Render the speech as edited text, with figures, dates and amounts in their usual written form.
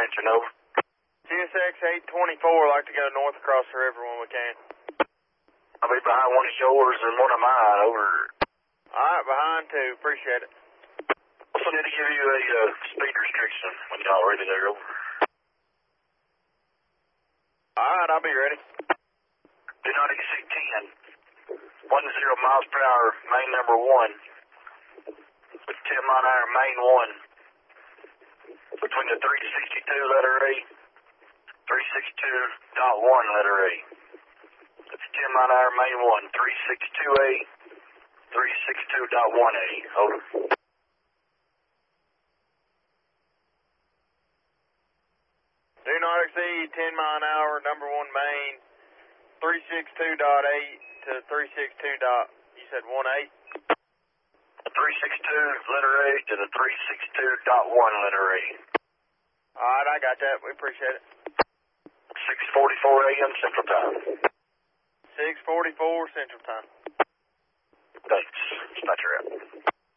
extension, over. CSX 824, like to go north across the river when we can. I'll be behind one of yours and one of mine, over. Alright, behind two, appreciate it. Also need to give you a speed restriction when y'all ready there, over. Alright, I'll be ready. Do not exceed 10. 10 miles per hour, main number 1. With 10 mile an hour, main 1. Between the 362 letter A, 362.1 letter A. That's 10 mile an hour, main 1, 362A, 362.1A. Over. Do not exceed 10 mile an hour, number 1 main, 362.8 to 362. You said 1.8? 362 letter A to the 362.1 letter A. Alright, I got that. We appreciate it. 6:44 a.m. Central Time. 6:44 Central Time. Thanks. Dispatcher out.